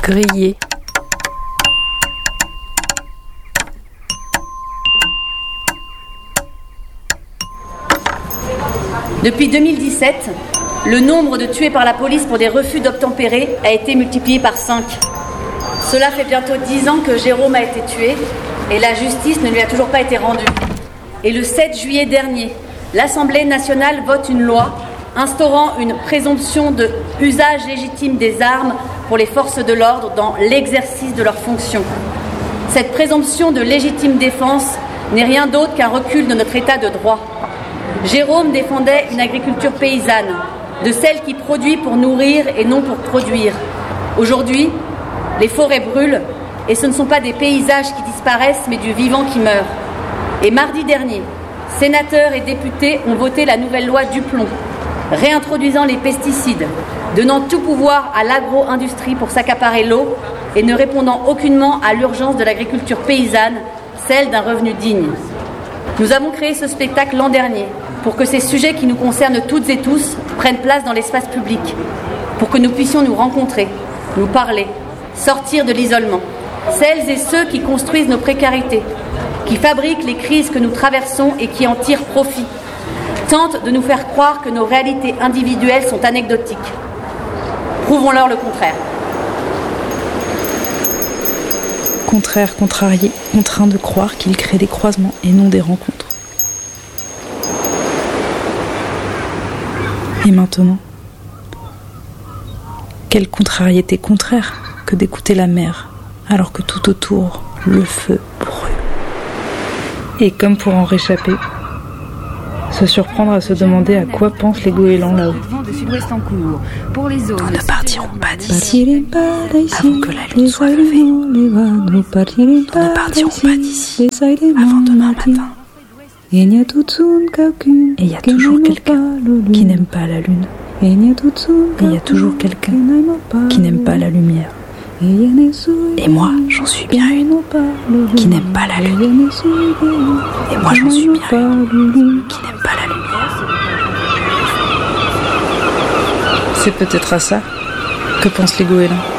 grillé. Depuis 2017, le nombre de tués par la police pour des refus d'obtempérer a été multiplié par 5. Cela fait bientôt 10 ans que Jérôme a été tué et la justice ne lui a toujours pas été rendue. Et le 7 juillet dernier, l'Assemblée nationale vote une loi instaurant une présomption de usage légitime des armes pour les forces de l'ordre dans l'exercice de leurs fonctions. Cette présomption de légitime défense n'est rien d'autre qu'un recul de notre état de droit. Jérôme défendait une agriculture paysanne, de celle qui produit pour nourrir et non pour produire. Aujourd'hui, les forêts brûlent et ce ne sont pas des paysages qui disparaissent mais du vivant qui meurt. Et mardi dernier, sénateurs et députés ont voté la nouvelle loi Duplon, réintroduisant les pesticides, donnant tout pouvoir à l'agro-industrie pour s'accaparer l'eau et ne répondant aucunement à l'urgence de l'agriculture paysanne, celle d'un revenu digne. Nous avons créé ce spectacle l'an dernier pour que ces sujets qui nous concernent toutes et tous prennent place dans l'espace public, pour que nous puissions nous rencontrer, nous parler, sortir de l'isolement. Celles et ceux qui construisent nos précarités, qui fabriquent les crises que nous traversons et qui en tirent profit, tentent de nous faire croire que nos réalités individuelles sont anecdotiques. Prouvons-leur le contraire. Contraire, contrarié, contraint de croire qu'il crée des croisements et non des rencontres. Et maintenant, quelle contrariété contraire que d'écouter la mer, alors que tout autour, le feu brûle. Et comme pour en réchapper, se surprendre à se demander à quoi pensent les goélands là-haut. Nous ne partirons pas d'ici avant que la lune soit levée. Nous ne partirons pas d'ici avant demain matin. Et il y a toujours quelqu'un qui n'aime pas la lune. Et il y a toujours quelqu'un qui n'aime pas la lumière. Et moi, j'en suis bien une qui n'aime pas la lune. Et moi, j'en suis bien une qui n'aime pas la lumière. C'est peut-être à ça que pensent les goélands.